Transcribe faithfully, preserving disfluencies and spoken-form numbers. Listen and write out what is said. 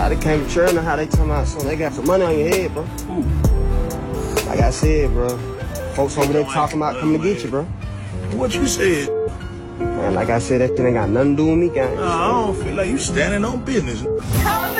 Nah, they came to church and how they talking about something. They got some money on your head, bro. Ooh. Like I said, bro. Folks over there talking about coming to get you, bro. What you said? Man, like I said, that shit ain't got nothing to do with me, gang. Nah, I don't feel like you standing on business.